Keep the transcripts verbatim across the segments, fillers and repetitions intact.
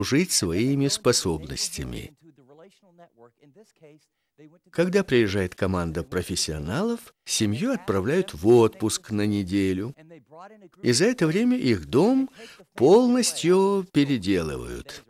жить своими способностями. Когда приезжает команда профессионалов, семью отправляют в отпуск на неделю. И за это время их дом полностью переделывают.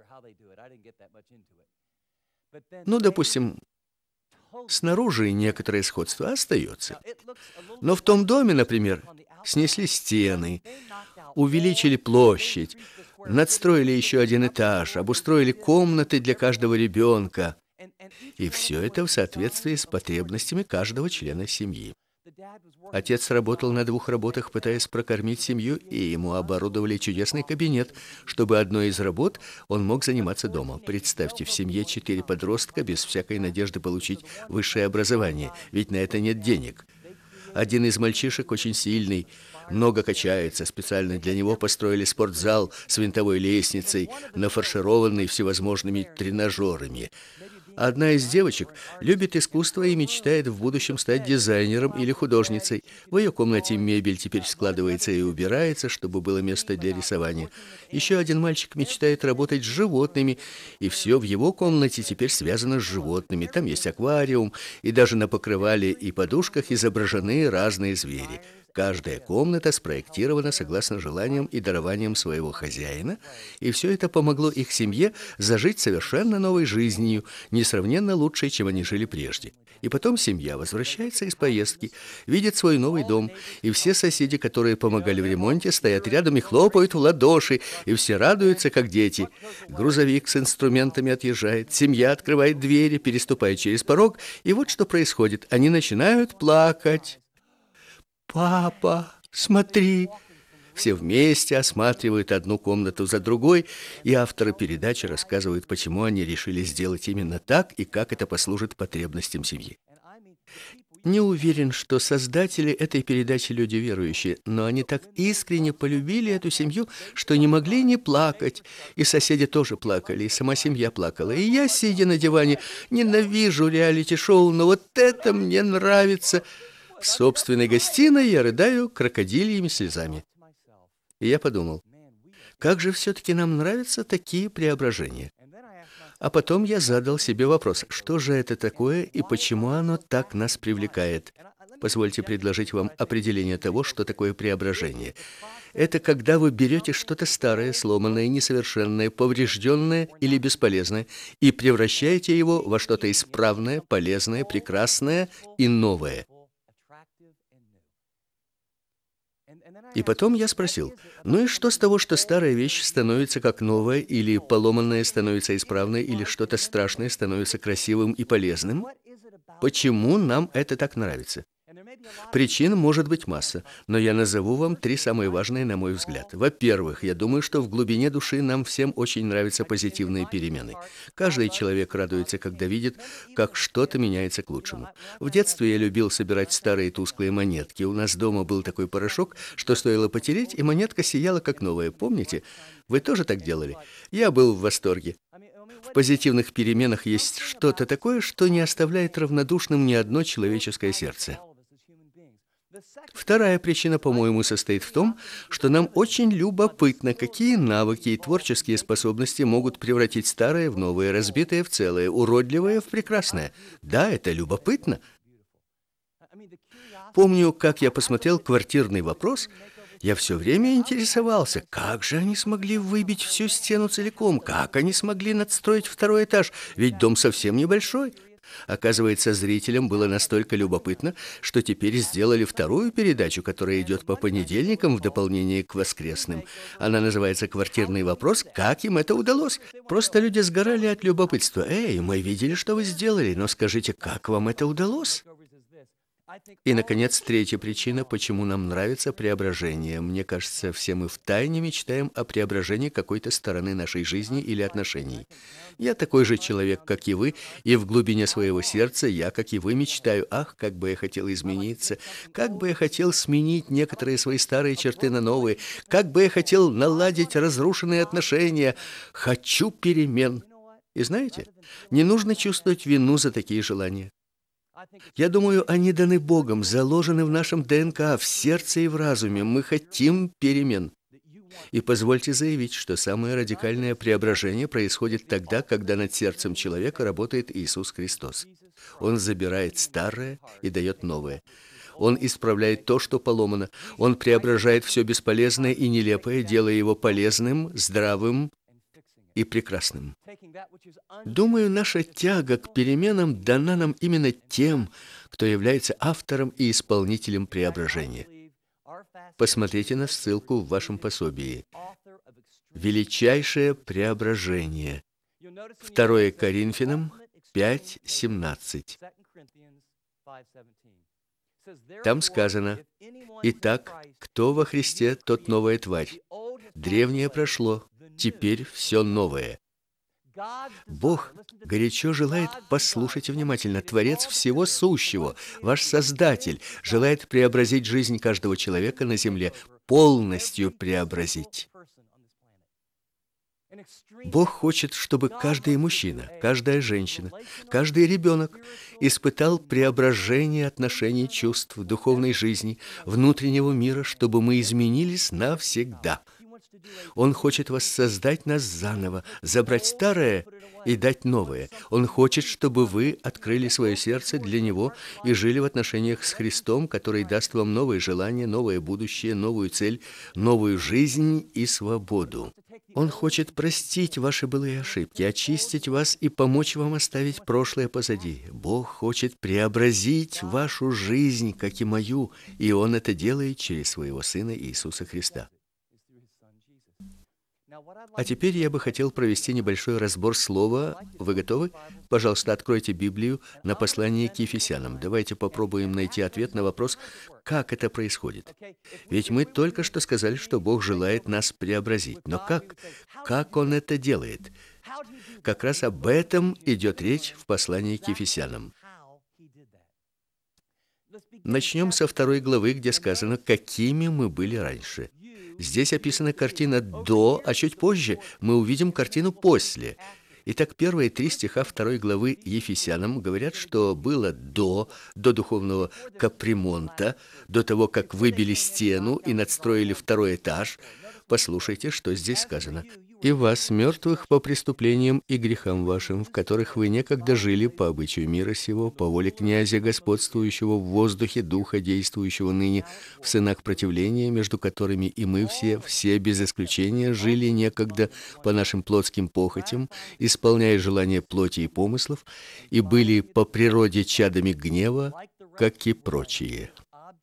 Ну, допустим, снаружи некоторое сходство остается. Но в том доме, например, снесли стены, увеличили площадь, надстроили еще один этаж, обустроили комнаты для каждого ребенка. И все это в соответствии с потребностями каждого члена семьи. Отец работал на двух работах, пытаясь прокормить семью, и ему оборудовали чудесный кабинет, чтобы одной из работ он мог заниматься дома. Представьте, в семье четыре подростка без всякой надежды получить высшее образование, ведь на это нет денег. Один из мальчишек очень сильный, много качается, специально для него построили спортзал с винтовой лестницей, нафаршированный всевозможными тренажерами. Одна из девочек любит искусство и мечтает в будущем стать дизайнером или художницей. В ее комнате мебель теперь складывается и убирается, чтобы было место для рисования. Еще один мальчик мечтает работать с животными, и все в его комнате теперь связано с животными. Там есть аквариум, и даже на покрывале и подушках изображены разные звери. Каждая комната спроектирована согласно желаниям и дарованиям своего хозяина, и все это помогло их семье зажить совершенно новой жизнью, несравненно лучшей, чем они жили прежде. И потом семья возвращается из поездки, видит свой новый дом, и все соседи, которые помогали в ремонте, стоят рядом и хлопают в ладоши, и все радуются, как дети. Грузовик с инструментами отъезжает, семья открывает двери, переступает через порог, и вот что происходит. Они начинают плакать. «Папа, смотри!» Все вместе осматривают одну комнату за другой, и авторы передачи рассказывают, почему они решили сделать именно так и как это послужит потребностям семьи. Не уверен, что создатели этой передачи люди верующие, но они так искренне полюбили эту семью, что не могли не плакать. И соседи тоже плакали, и сама семья плакала. И я, сидя на диване, ненавижу реалити-шоу, но вот это мне нравится. В собственной гостиной я рыдаю крокодильями слезами. И я подумал, как же все-таки нам нравятся такие преображения. А потом я задал себе вопрос, что же это такое и почему оно так нас привлекает. Позвольте предложить вам определение того, что такое преображение. Это когда вы берете что-то старое, сломанное, несовершенное, поврежденное или бесполезное и превращаете его во что-то исправное, полезное, прекрасное и новое. И потом я спросил, ну и что с того, что старая вещь становится как новая, или поломанная становится исправной, или что-то страшное становится красивым и полезным? Почему нам это так нравится? Причин может быть масса, но я назову вам три самые важные, на мой взгляд. Во-первых, я думаю, что в глубине души нам всем очень нравятся позитивные перемены. Каждый человек радуется, когда видит, как что-то меняется к лучшему. В детстве я любил собирать старые тусклые монетки. У нас дома был такой порошок, что стоило потереть, и монетка сияла как новая. Помните? Вы тоже так делали? Я был в восторге. В позитивных переменах есть что-то такое, что не оставляет равнодушным ни одно человеческое сердце. Вторая причина, по-моему, состоит в том, что нам очень любопытно, какие навыки и творческие способности могут превратить старое в новое, разбитое в целое, уродливое в прекрасное. Да, это любопытно. Помню, как я посмотрел «Квартирный вопрос», я все время интересовался, как же они смогли выбить всю стену целиком, как они смогли надстроить второй этаж, ведь дом совсем небольшой. Оказывается, зрителям было настолько любопытно, что теперь сделали вторую передачу, которая идет по понедельникам в дополнение к воскресным. Она называется «Квартирный вопрос». Как им это удалось? Просто люди сгорали от любопытства. «Эй, мы видели, что вы сделали, но скажите, как вам это удалось?» И, наконец, третья причина, почему нам нравится преображение. Мне кажется, все мы втайне мечтаем о преображении какой-то стороны нашей жизни или отношений. Я такой же человек, как и вы, и в глубине своего сердца я, как и вы, мечтаю, ах, как бы я хотел измениться, как бы я хотел сменить некоторые свои старые черты на новые, как бы я хотел наладить разрушенные отношения. Хочу перемен. И знаете, не нужно чувствовать вину за такие желания. Я думаю, они даны Богом, заложены в нашем ДНК, в сердце и в разуме. Мы хотим перемен. И позвольте заявить, что самое радикальное преображение происходит тогда, когда над сердцем человека работает Иисус Христос. Он забирает старое и дает новое. Он исправляет то, что поломано. Он преображает все бесполезное и нелепое, делая его полезным, здравым и прекрасным. Думаю, наша тяга к переменам дана нам именно тем, кто является автором и исполнителем преображения. Посмотрите на ссылку в вашем пособии. Величайшее преображение. Второе Коринфянам пять семнадцать. Там сказано: «Итак, кто во Христе, тот новая тварь. Древнее прошло, теперь все новое». Бог горячо желает, послушайте внимательно, Творец всего сущего, ваш Создатель, желает преобразить жизнь каждого человека на земле, полностью преобразить. Бог хочет, чтобы каждый мужчина, каждая женщина, каждый ребенок испытал преображение отношений, чувств, духовной жизни, внутреннего мира, чтобы мы изменились навсегда. Он хочет воссоздать нас заново, забрать старое и дать новое. Он хочет, чтобы вы открыли свое сердце для Него и жили в отношениях с Христом, который даст вам новые желания, новое будущее, новую цель, новую жизнь и свободу. Он хочет простить ваши былые ошибки, очистить вас и помочь вам оставить прошлое позади. Бог хочет преобразить вашу жизнь, как и мою, и Он это делает через Своего Сына Иисуса Христа. А теперь я бы хотел провести небольшой разбор слова. Вы готовы? Пожалуйста, откройте Библию на послание к Ефесянам. Давайте попробуем найти ответ на вопрос, как это происходит. Ведь мы только что сказали, что Бог желает нас преобразить. Но как? Как Он это делает? Как раз об этом идет речь в послании к Ефесянам. Начнем со второй главы, где сказано, какими мы были раньше. Здесь описана картина до, а чуть позже мы увидим картину после. Итак, первые три стиха второй главы Ефесянам говорят, что было до, до духовного капремонта, до того, как выбили стену и надстроили второй этаж. Послушайте, что здесь сказано. «И вас, мертвых по преступлениям и грехам вашим, в которых вы некогда жили по обычаю мира сего, по воле князя, господствующего в воздухе, духа, действующего ныне в сынах противления, между которыми и мы все, все без исключения, жили некогда по нашим плотским похотям, исполняя желания плоти и помыслов, и были по природе чадами гнева, как и прочие».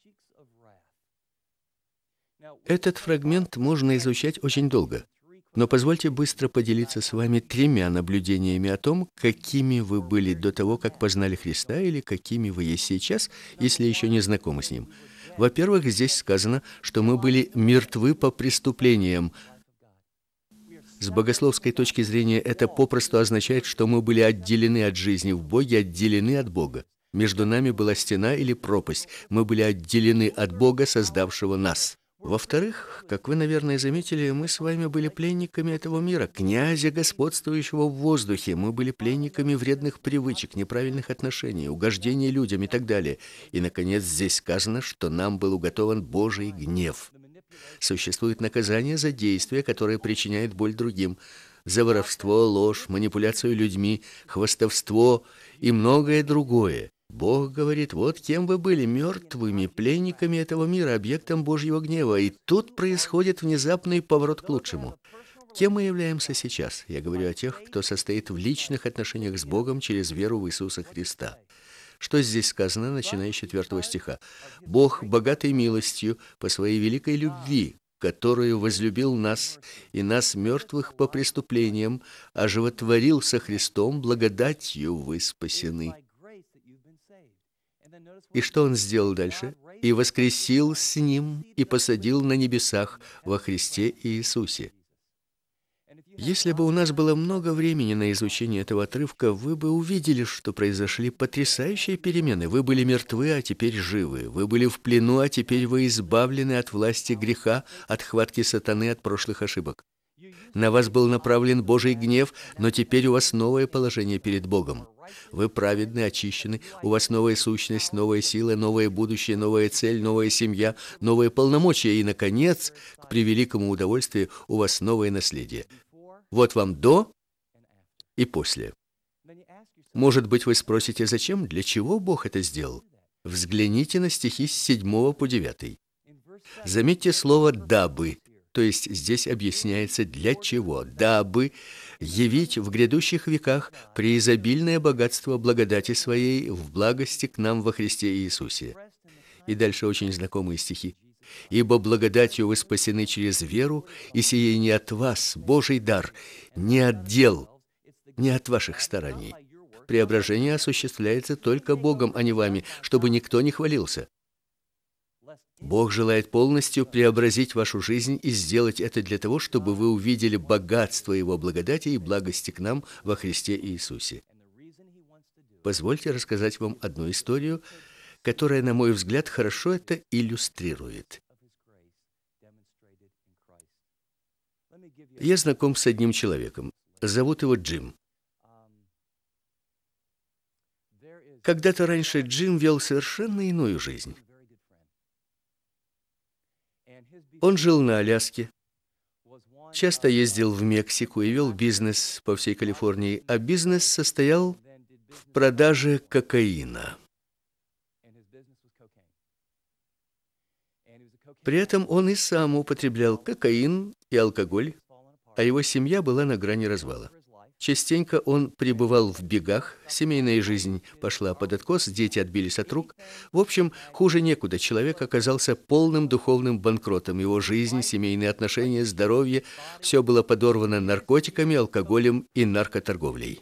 Этот фрагмент можно изучать очень долго. Но позвольте быстро поделиться с вами тремя наблюдениями о том, какими вы были до того, как познали Христа, или какими вы есть сейчас, если еще не знакомы с Ним. Во-первых, здесь сказано, что мы были мертвы по преступлениям. С богословской точки зрения это попросту означает, что мы были отделены от жизни в Боге, отделены от Бога. Между нами была стена или пропасть. Мы были отделены от Бога, создавшего нас. Во-вторых, как вы, наверное, заметили, мы с вами были пленниками этого мира, князя, господствующего в воздухе. Мы были пленниками вредных привычек, неправильных отношений, угождения людям и так далее. И, наконец, здесь сказано, что нам был уготован Божий гнев. Существует наказание за действия, которые причиняют боль другим, за воровство, ложь, манипуляцию людьми, хвастовство и многое другое. Бог говорит, вот кем вы были, мертвыми, пленниками этого мира, объектом Божьего гнева. И тут происходит внезапный поворот к лучшему. Кем мы являемся сейчас? Я говорю о тех, кто состоит в личных отношениях с Богом через веру в Иисуса Христа. Что здесь сказано, начиная с четвертого стиха? «Бог, богатой милостью, по своей великой любви, которую возлюбил нас, и нас, мертвых по преступлениям, оживотворил со Христом, благодатью вы спасены». И что Он сделал дальше? «И воскресил с Ним, и посадил на небесах во Христе Иисусе». Если бы у нас было много времени на изучение этого отрывка, вы бы увидели, что произошли потрясающие перемены. Вы были мертвы, а теперь живы. Вы были в плену, а теперь вы избавлены от власти греха, от хватки сатаны, от прошлых ошибок. На вас был направлен Божий гнев, но теперь у вас новое положение перед Богом. Вы праведны, очищены, у вас новая сущность, новая сила, новое будущее, новая цель, новая семья, новые полномочия и, наконец, к превеликому удовольствию, у вас новое наследие. Вот вам до и после. Может быть, вы спросите, зачем, для чего Бог это сделал? Взгляните на стихи с седьмого по девятый. Заметьте слово «дабы», то есть здесь объясняется для чего. «Дабы явить в грядущих веках преизобильное богатство благодати Своей в благости к нам во Христе Иисусе». И дальше очень знакомые стихи. «Ибо благодатью вы спасены через веру, и сие не от вас, Божий дар, не от дел, не от ваших стараний. Преображение осуществляется только Богом, а не вами, чтобы никто не хвалился». Бог желает полностью преобразить вашу жизнь и сделать это для того, чтобы вы увидели богатство Его благодати и благости к нам во Христе Иисусе. Позвольте рассказать вам одну историю, которая, на мой взгляд, хорошо это иллюстрирует. Я знаком с одним человеком. Зовут его Джим. Когда-то раньше Джим вел совершенно иную жизнь. Он жил на Аляске, часто ездил в Мексику и вел бизнес по всей Калифорнии, а бизнес состоял в продаже кокаина. При этом он и сам употреблял кокаин и алкоголь, а его семья была на грани развала. Частенько он пребывал в бегах, семейная жизнь пошла под откос, дети отбились от рук. В общем, хуже некуда, человек оказался полным духовным банкротом. Его жизнь, семейные отношения, здоровье – все было подорвано наркотиками, алкоголем и наркоторговлей.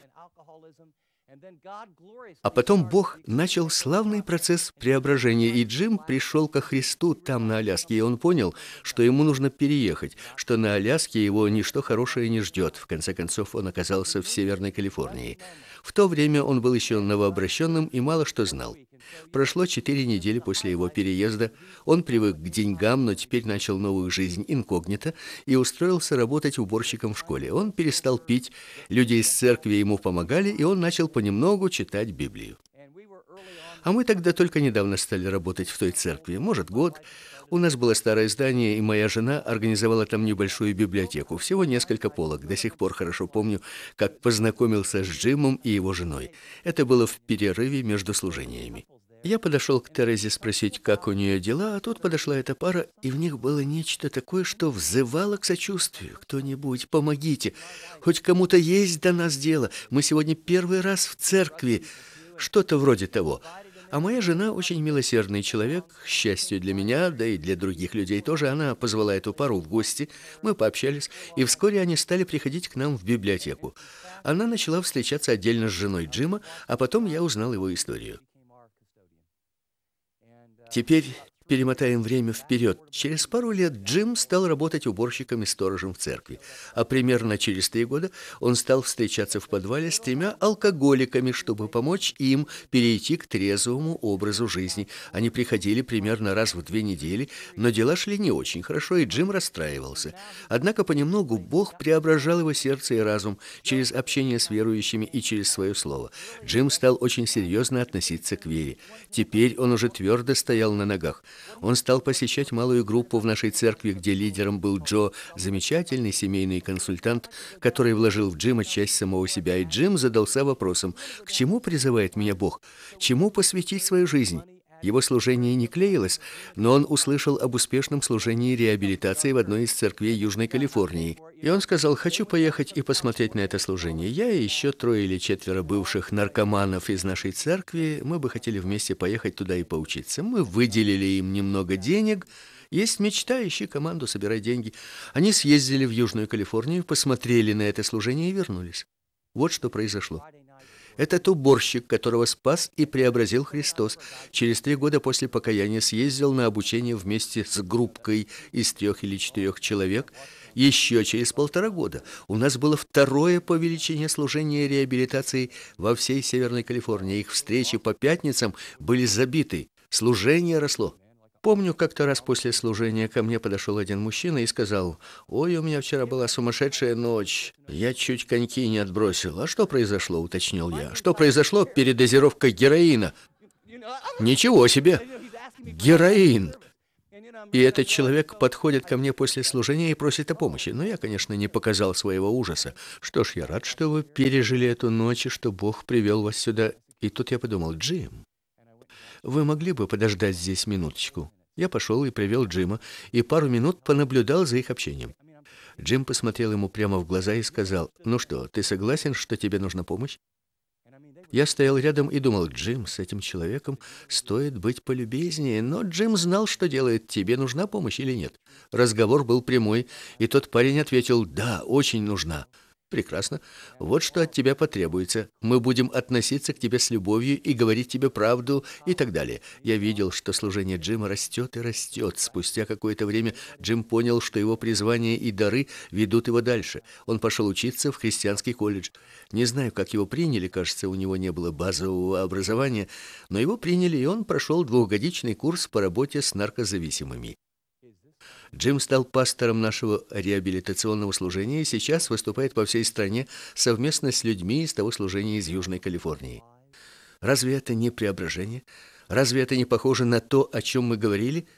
А потом Бог начал славный процесс преображения, и Джим пришел ко Христу там, на Аляске, и он понял, что ему нужно переехать, что на Аляске его ничто хорошее не ждет. В конце концов, он оказался в Северной Калифорнии. В то время он был еще новообращенным и мало что знал. Прошло четыре недели после его переезда. Он привык к деньгам, но теперь начал новую жизнь инкогнито и устроился работать уборщиком в школе. Он перестал пить, люди из церкви ему помогали, и он начал понемногу читать Библию. А мы тогда только недавно стали работать в той церкви, может, год. У нас было старое здание, и моя жена организовала там небольшую библиотеку. Всего несколько полок. До сих пор хорошо помню, как познакомился с Джимом и его женой. Это было в перерыве между служениями. Я подошел к Терезе спросить, как у нее дела, а тут подошла эта пара, и в них было нечто такое, что взывало к сочувствию. «Кто-нибудь, помогите! Хоть кому-то есть до нас дело! Мы сегодня первый раз в церкви!» Что-то вроде того. А моя жена очень милосердный человек, к счастью для меня, да и для других людей тоже. Она позвала эту пару в гости, мы пообщались, и вскоре они стали приходить к нам в библиотеку. Она начала встречаться отдельно с женой Джима, а потом я узнал его историю. Теперь перемотаем время вперед. Через пару лет Джим стал работать уборщиком и сторожем в церкви. А примерно через три года он стал встречаться в подвале с тремя алкоголиками, чтобы помочь им перейти к трезвому образу жизни. Они приходили примерно раз в две недели, но дела шли не очень хорошо, и Джим расстраивался. Однако понемногу Бог преображал его сердце и разум через общение с верующими и через свое слово. Джим стал очень серьезно относиться к вере. Теперь он уже твердо стоял на ногах. Он стал посещать малую группу в нашей церкви, где лидером был Джо, замечательный семейный консультант, который вложил в Джима часть самого себя. И Джим задался вопросом: к чему призывает меня Бог? Чему посвятить свою жизнь? Его служение не клеилось, но он услышал об успешном служении реабилитации в одной из церквей Южной Калифорнии. И он сказал: хочу поехать и посмотреть на это служение. Я и еще трое или четверо бывших наркоманов из нашей церкви, мы бы хотели вместе поехать туда и поучиться. Мы выделили им немного денег. Есть мечта, ищи команду, собирай деньги. Они съездили в Южную Калифорнию, посмотрели на это служение и вернулись. Вот что произошло. Этот уборщик, которого спас и преобразил Христос, через три года после покаяния съездил на обучение вместе с группкой из трех или четырех человек. Еще через полтора года у нас было второе по величине служение реабилитации во всей Северной Калифорнии. Их встречи по пятницам были забиты, служение росло. Помню, как-то раз после служения ко мне подошел один мужчина и сказал: «Ой, у меня вчера была сумасшедшая ночь. Я чуть коньки не отбросил». «А что произошло?» — уточнил я. «Что произошло? Передозировка героина». «Ничего себе! Героин!» И этот человек подходит ко мне после служения и просит о помощи. Но я, конечно, не показал своего ужаса. Что ж, я рад, что вы пережили эту ночь, и что Бог привел вас сюда. И тут я подумал: Джим, вы могли бы подождать здесь минуточку? Я пошел и привел Джима, и пару минут понаблюдал за их общением. Джим посмотрел ему прямо в глаза и сказал: «Ну что, ты согласен, что тебе нужна помощь?» Я стоял рядом и думал: Джим, с этим человеком стоит быть полюбезнее, но Джим знал, что делает. Тебе нужна помощь или нет? Разговор был прямой, и тот парень ответил: «Да, очень нужна». «Прекрасно. Вот что от тебя потребуется. Мы будем относиться к тебе с любовью и говорить тебе правду» и так далее. Я видел, что служение Джима растет и растет. Спустя какое-то время Джим понял, что его призвание и дары ведут его дальше. Он пошел учиться в христианский колледж. Не знаю, как его приняли, кажется, у него не было базового образования, но его приняли, и он прошел двухгодичный курс по работе с наркозависимыми. Джим стал пастором нашего реабилитационного служения и сейчас выступает по всей стране совместно с людьми из того служения из Южной Калифорнии. Разве это не преображение? Разве это не похоже на то, о чем мы говорили?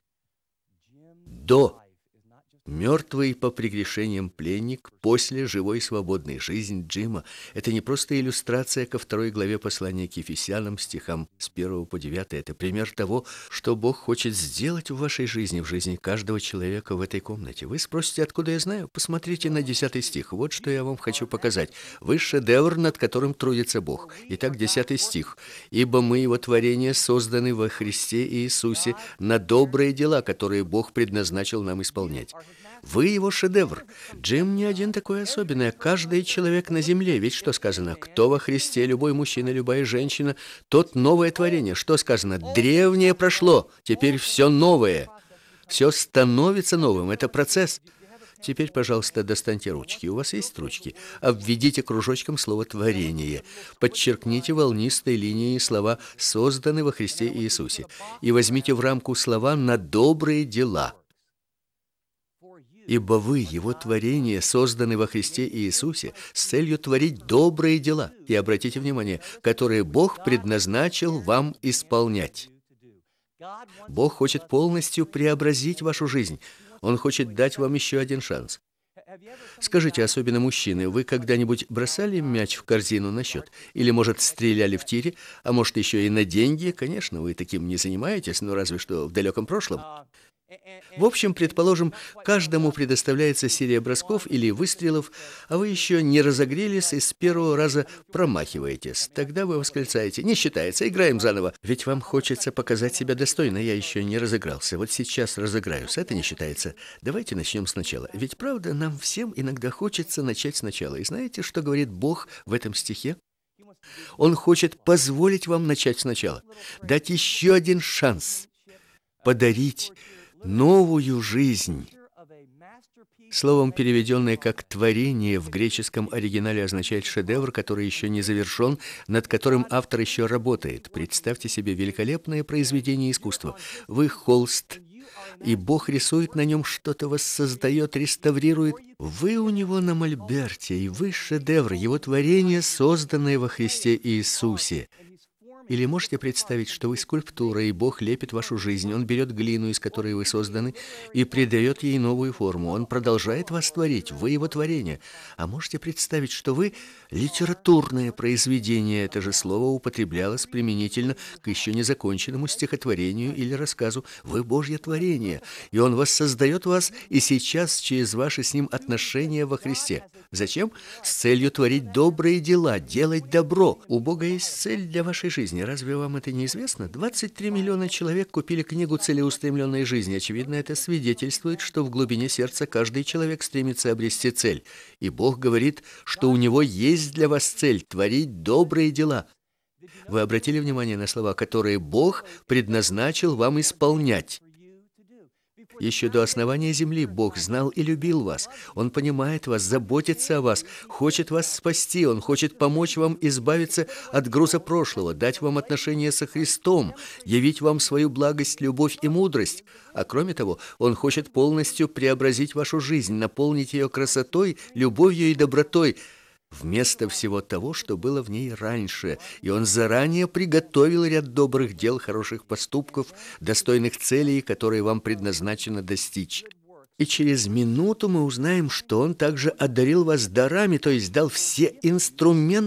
До. Мертвый по прегрешениям пленник, после живой свободной. Жизнь Джима — это не просто иллюстрация ко второй главе послания к Ефесянам, стихам с первого по девятый. Это пример того, что Бог хочет сделать в вашей жизни, в жизни каждого человека в этой комнате. Вы спросите, откуда я знаю? Посмотрите на десятый стих. Вот что я вам хочу показать. Вы шедевр, над которым трудится Бог. Итак, десятый стих. «Ибо мы, Его творение, созданы во Христе Иисусе на добрые дела, которые Бог предназначил нам исполнять». Вы его шедевр. Джим не один такой особенный, а каждый человек на земле. Ведь что сказано? Кто во Христе, любой мужчина, любая женщина, тот новое творение. Что сказано? Древнее прошло, теперь все новое. Все становится новым. Это процесс. Теперь, пожалуйста, достаньте ручки. У вас есть ручки? Обведите кружочком слово «творение». Подчеркните волнистой линией слова «созданы во Христе Иисусе». И возьмите в рамку слова «на добрые дела». Ибо вы, Его творение, созданы во Христе Иисусе с целью творить добрые дела, и, обратите внимание, которые Бог предназначил вам исполнять. Бог хочет полностью преобразить вашу жизнь. Он хочет дать вам еще один шанс. Скажите, особенно мужчины, вы когда-нибудь бросали мяч в корзину на счет? Или, может, стреляли в тире? А может, еще и на деньги? Конечно, вы таким не занимаетесь, но разве что в далеком прошлом. В общем, предположим, каждому предоставляется серия бросков или выстрелов, а вы еще не разогрелись и с первого раза промахиваетесь. Тогда вы восклицаете: «Не считается, играем заново». Ведь вам хочется показать себя достойно. Я еще не разыгрался. Вот сейчас разыграюсь. Это не считается. Давайте начнем сначала. Ведь правда, нам всем иногда хочется начать сначала. И знаете, что говорит Бог в этом стихе? Он хочет позволить вам начать сначала. Дать еще один шанс. Подарить новую жизнь. Словом, переведенное как «творение» в греческом оригинале означает шедевр, который еще не завершен, над которым автор еще работает. Представьте себе великолепное произведение искусства. Вы холст, и Бог рисует на нем что-то, воссоздает, реставрирует. Вы у него на мольберте, и вы шедевр, его творение, созданное во Христе Иисусе. Или можете представить, что вы скульптура, и Бог лепит вашу жизнь. Он берет глину, из которой вы созданы, и придает ей новую форму. Он продолжает вас творить. Вы его творение. А можете представить, что вы литературное произведение. Это же слово употреблялось применительно к еще незаконченному стихотворению или рассказу. Вы Божье творение, и Он воссоздает вас и сейчас через ваши с Ним отношения во Христе. Зачем? С целью творить добрые дела, делать добро. У Бога есть цель для вашей жизни. Разве вам это не известно? двадцать три миллиона человек купили книгу «Целеустремленной жизни». Очевидно, это свидетельствует, что в глубине сердца каждый человек стремится обрести цель. И Бог говорит, что у Него есть для вас цель – творить добрые дела. Вы обратили внимание на слова, которые Бог предназначил вам исполнять? Еще до основания земли Бог знал и любил вас. Он понимает вас, заботится о вас, хочет вас спасти. Он хочет помочь вам избавиться от груза прошлого, дать вам отношения со Христом, явить вам свою благость, любовь и мудрость. А кроме того, Он хочет полностью преобразить вашу жизнь, наполнить ее красотой, любовью и добротой, вместо всего того, что было в ней раньше. И Он заранее приготовил ряд добрых дел, хороших поступков, достойных целей, которые вам предназначено достичь. И через минуту мы узнаем, что Он также одарил вас дарами, то есть дал все инструменты,